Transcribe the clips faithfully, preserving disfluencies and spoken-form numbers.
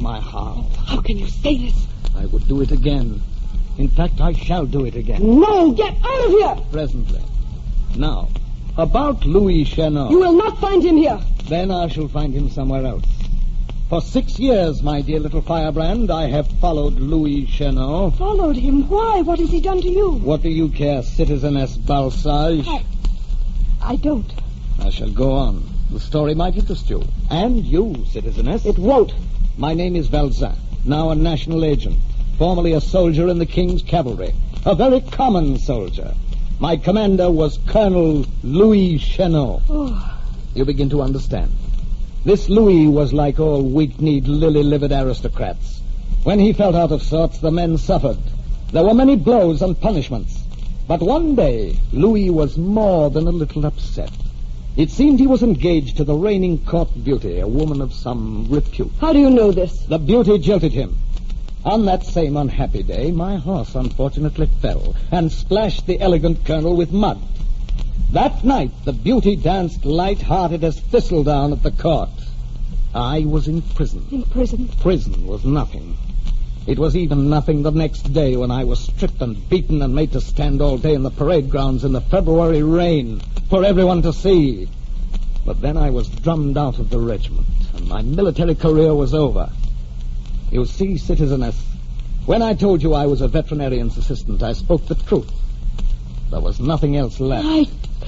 my heart. How can you say this? I would do it again. In fact, I shall do it again. No, get out of here! Presently. Now, about Louis Chenot. You will not find him here. Then I shall find him somewhere else. For six years, my dear little firebrand, I have followed Louis Chenot. Followed him? Why? What has he done to you? What do you care, Citizeness Balsage? I... I don't. I shall go on. The story might interest you. And you, Citizeness. It won't. My name is Valzin, now a national agent, formerly a soldier in the King's cavalry. A very common soldier. My commander was Colonel Louis Chenot. Oh. You begin to understand. This Louis was like all weak-kneed, lily-livered aristocrats. When he felt out of sorts, the men suffered. There were many blows and punishments. But one day, Louis was more than a little upset. It seemed he was engaged to the reigning court beauty, a woman of some repute. How do you know this? The beauty jilted him. On that same unhappy day, my horse unfortunately fell and splashed the elegant colonel with mud. That night, the beauty danced light-hearted as thistledown at the court. I was in prison. In prison? Prison was nothing. It was even nothing the next day when I was stripped and beaten and made to stand all day in the parade grounds in the February rain for everyone to see. But then I was drummed out of the regiment, and my military career was over. You see, Citizeness, when I told you I was a veterinarian's assistant, I spoke the truth. There was nothing else left. I...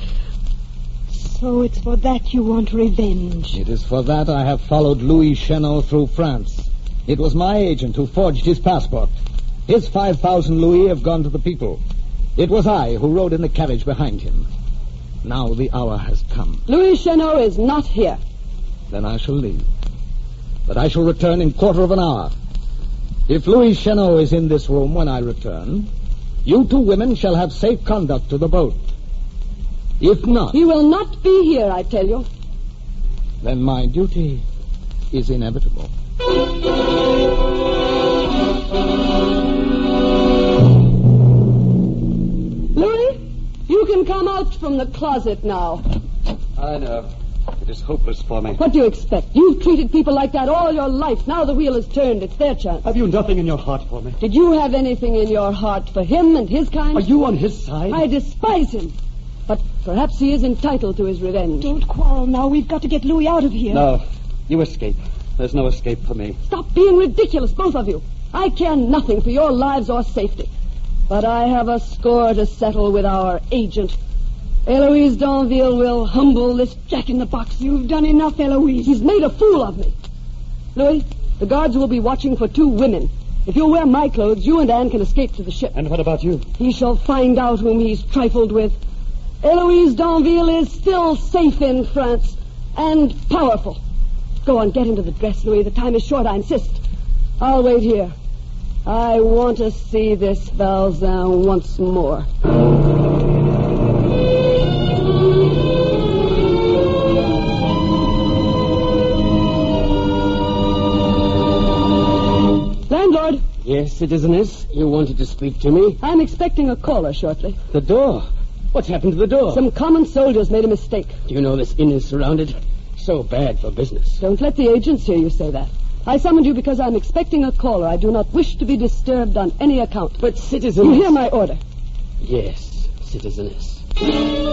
So it's for that you want revenge. It is for that I have followed Louis Chenot through France. It was my agent who forged his passport. His five thousand louis have gone to the people. It was I who rode in the carriage behind him. Now the hour has come. Louis Chenot is not here. Then I shall leave. But I shall return in quarter of an hour. If Louis Chenot is in this room when I return, you two women shall have safe conduct to the boat. If not... He will not be here, I tell you. Then my duty is inevitable. Louis, you can come out from the closet now. I know. It is hopeless for me. What do you expect? You've treated people like that all your life. Now the wheel has turned. It's their chance. Have you nothing in your heart for me? Did you have anything in your heart for him and his kind? Are you on his side? I despise him. But perhaps he is entitled to his revenge. Don't quarrel now. We've got to get Louis out of here. No. You escape. There's no escape for me. Stop being ridiculous, both of you. I care nothing for your lives or safety. But I have a score to settle with our agent. Eloise Danville will humble this jack-in-the-box. You've done enough, Eloise. He's made a fool of me. Louis, the guards will be watching for two women. If you'll wear my clothes, you and Anne can escape to the ship. And what about you? He shall find out whom he's trifled with. Eloise Danville is still safe in France and powerful. Go on, get into the dress, Louis. The time is short, I insist. I'll wait here. I want to see this Valzin once more. Landlord. Yes, Citizeness. You wanted to speak to me? I'm expecting a caller shortly. The door? What's happened to the door? Some common soldiers made a mistake. Do you know this inn is surrounded? So bad for business. Don't let the agents hear you say that. I summoned you because I'm expecting a caller. I do not wish to be disturbed on any account. But, Citizeness... You hear my order. Yes, Citizeness.